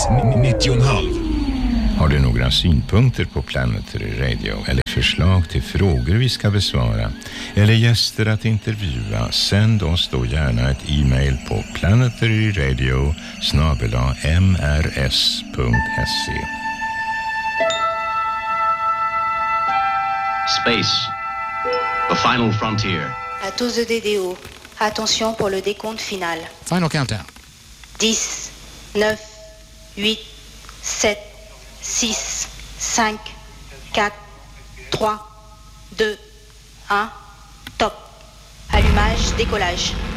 90,5. Har du några synpunkter på Planetary Radio eller förslag till frågor vi ska besvara eller gäster att intervjua, sänd oss då gärna ett e-mail på planetaryradio@mrs.se. Space, the final frontier. À tous de DDO, attention pour le décompte final. Final countdown. 10, 9, 8, 7, 6, 5, 4, 3, 2, 1, top. Allumage, décollage.